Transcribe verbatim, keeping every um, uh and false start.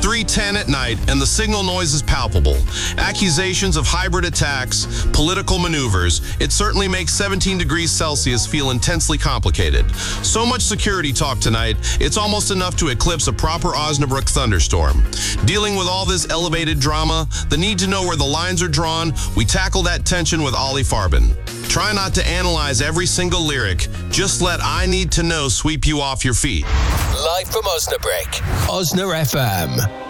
three ten at night, and the signal noise is palpable. Accusations of hybrid attacks, political maneuvers. It certainly makes seventeen degrees Celsius feel intensely complicated. So much security talk tonight, it's almost enough to eclipse a proper Osnabrück thunderstorm. Dealing with all this elevated drama, the need to know where the lines are drawn, we tackle that tension with Ollie Farben. Try not to analyze every single lyric. Just let I Need to Know sweep you off your feet. Live from Osnabrück, Osna F M.